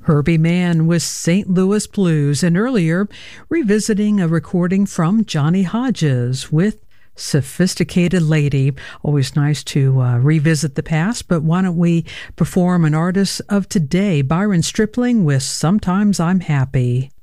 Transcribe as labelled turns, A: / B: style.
A: Herbie Mann with St. Louis Blues, and earlier revisiting a recording from Johnny Hodges with Sophisticated Lady. Always nice to revisit the past, but why don't we perform an artist of today, Byron Stripling with Sometimes I'm Happy.